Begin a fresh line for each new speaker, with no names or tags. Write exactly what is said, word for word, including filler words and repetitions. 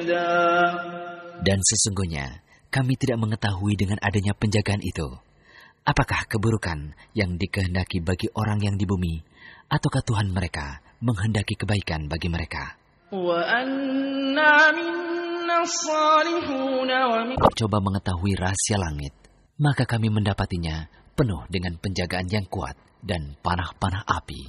Dan sesungguhnya kami tidak mengetahui dengan adanya penjagaan itu, apakah keburukan yang dikehendaki bagi orang yang di bumi, ataukah Tuhan mereka menghendaki kebaikan bagi mereka. Coba mengetahui rahasia langit, maka kami mendapatinya penuh dengan penjagaan yang kuat dan panah-panah api.